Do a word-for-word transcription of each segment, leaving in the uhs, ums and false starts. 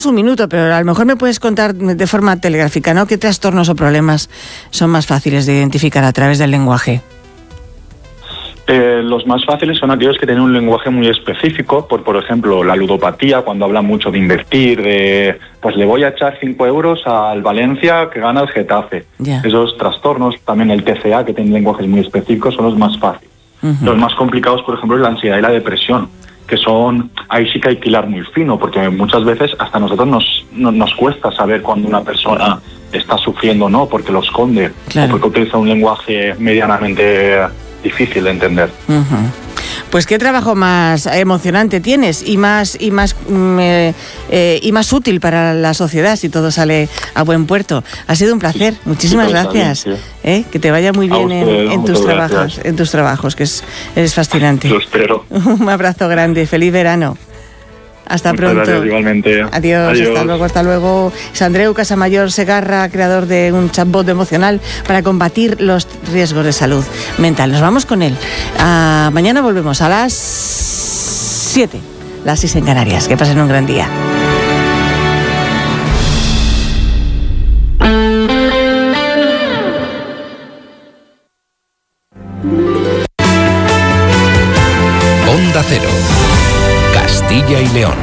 un minuto, pero a lo mejor me puedes contar de forma telegráfica, ¿no? ¿Qué trastornos o problemas son más fáciles de identificar a través del lenguaje? Eh, los más fáciles son aquellos que tienen un lenguaje muy específico, por por ejemplo la ludopatía, cuando hablan mucho de invertir, de pues le voy a echar cinco euros al Valencia que gana el Getafe. Yeah. Esos trastornos, también el T C A, que tiene lenguajes muy específicos, son los más fáciles. Uh-huh. Los más complicados, por ejemplo, es la ansiedad y la depresión, que son, ahí sí que hay que hilar muy fino, porque muchas veces hasta a nosotros nos, nos, nos cuesta saber cuando una persona está sufriendo o no, porque lo esconde, claro, o porque utiliza un lenguaje medianamente difícil de entender. Uh-huh. Pues qué trabajo más emocionante tienes y más y más eh, eh, y más útil para la sociedad si todo sale a buen puerto. Ha sido un placer. Muchísimas sí, gracias. Bien, sí. ¿Eh? Que te vaya muy bien usted, en, en tus trabajos, gracias. en tus trabajos, que es eres fascinante. Lo espero. Un abrazo grande. Feliz verano. Hasta Muchas pronto. Gracias, igualmente. Adiós, Adiós, hasta luego, hasta luego. Es Andreu Casamayor Segarra, creador de un chatbot emocional para combatir los riesgos de salud mental. Nos vamos con él. Uh, mañana volvemos a las siete, las seis en Canarias. Que pasen un gran día. Onda Cero. Castilla y León.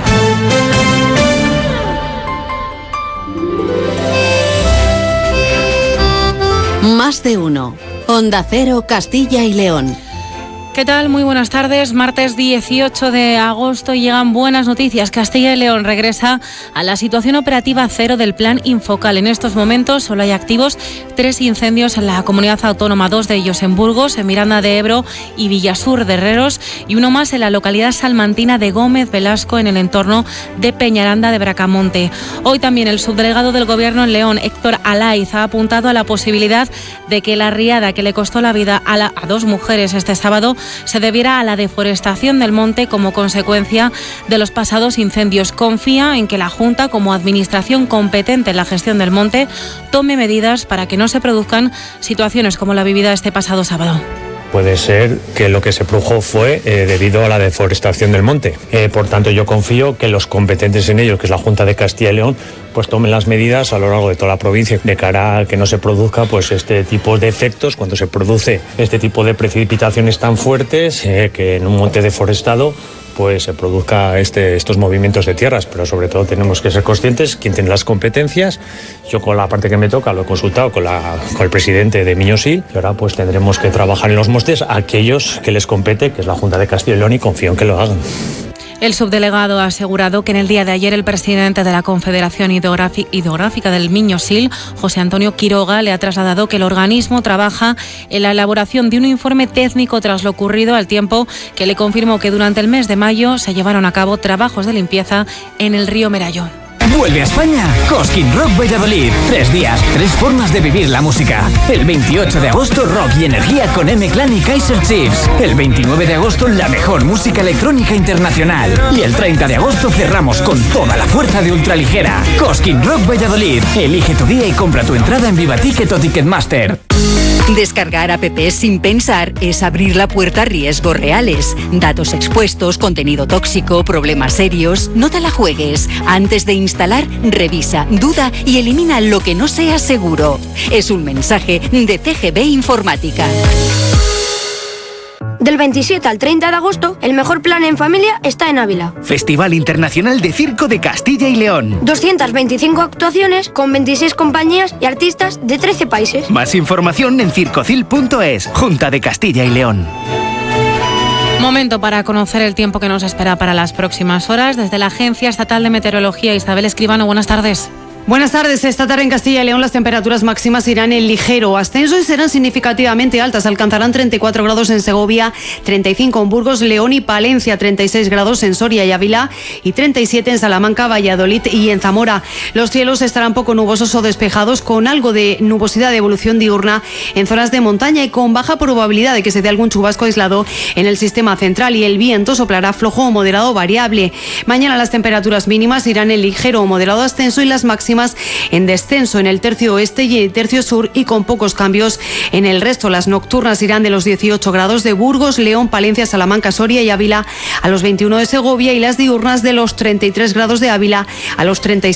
Más de uno. Onda Cero, Castilla y León. ¿Qué tal? Muy buenas tardes. Martes dieciocho de agosto llegan buenas noticias. Castilla y León regresa a la situación operativa cero del Plan Infocal. En estos momentos solo hay activos tres incendios en la comunidad autónoma, dos de ellos en Burgos, en Miranda de Ebro y Villasur de Herreros, y uno más en la localidad salmantina de Gómez Velasco, en el entorno de Peñaranda de Bracamonte. Hoy también el subdelegado del Gobierno en León, Héctor Alaiz, ha apuntado a la posibilidad de que la riada que le costó la vida a, la, a dos mujeres este sábado se debiera a la deforestación del monte como consecuencia de los pasados incendios. Confía en que la Junta, como administración competente en la gestión del monte, tome medidas para que no se produzcan situaciones como la vivida este pasado sábado. Puede ser que lo que se produjo fue eh, debido a la deforestación del monte. Eh, por tanto, yo confío que los competentes en ello, que es la Junta de Castilla y León, pues tomen las medidas a lo largo de toda la provincia de cara a que no se produzca pues este tipo de efectos cuando se produce este tipo de precipitaciones tan fuertes, eh, que en un monte deforestado pues se produzca este, estos movimientos de tierras, pero sobre todo tenemos que ser conscientes quién tiene las competencias. Yo con la parte que me toca lo he consultado con, la, con el presidente de Miñosil, y ahora pues tendremos que trabajar en los montes a aquellos que les compete, que es la Junta de Castilla y León, y confío en que lo hagan. El subdelegado ha asegurado que en el día de ayer el presidente de la Confederación Hidrográfica del Miñosil, José Antonio Quiroga, le ha trasladado que el organismo trabaja en la elaboración de un informe técnico tras lo ocurrido, al tiempo que le confirmó que durante el mes de mayo se llevaron a cabo trabajos de limpieza en el río Merayo. Vuelve a España Cosquín Rock Valladolid. Tres días, tres formas de vivir la música. El veintiocho de agosto, rock y energía con M-Clan y Kaiser Chiefs. El veintinueve de agosto, la mejor música electrónica internacional. Y el treinta de agosto cerramos con toda la fuerza de Ultraligera. Cosquín Rock Valladolid. Elige tu día y compra tu entrada en Vivaticket o Ticketmaster. Descargar apps sin pensar es abrir la puerta a riesgos reales. Datos expuestos, contenido tóxico, problemas serios. No te la juegues. Antes de instalar, revisa, duda y elimina lo que no sea seguro. Es un mensaje de C G B Informática. Del veintisiete al treinta de agosto, el mejor plan en familia está en Ávila. Festival Internacional de Circo de Castilla y León. doscientas veinticinco actuaciones con veintiséis compañías y artistas de trece países. Más información en circocil punto es. Junta de Castilla y León. Momento para conocer el tiempo que nos espera para las próximas horas. Desde la Agencia Estatal de Meteorología, Isabel Escribano, buenas tardes. Buenas tardes. Esta tarde en Castilla y León las temperaturas máximas irán en ligero ascenso y serán significativamente altas. Alcanzarán treinta y cuatro grados en Segovia, treinta y cinco en Burgos, León y Palencia, treinta y seis grados en Soria y Ávila y treinta y siete en Salamanca, Valladolid y en Zamora. Los cielos estarán poco nubosos o despejados, con algo de nubosidad de evolución diurna en zonas de montaña y con baja probabilidad de que se dé algún chubasco aislado en el sistema central, y el viento soplará flojo o moderado variable. Mañana las temperaturas mínimas irán en ligero o moderado ascenso y las máximas en descenso en el tercio oeste y el tercio sur, y con pocos cambios en el resto. Las nocturnas irán de los dieciocho grados de Burgos, León, Palencia, Salamanca, Soria y Ávila a los veintiuno de Segovia, y las diurnas de los treinta y tres grados de Ávila a los treinta y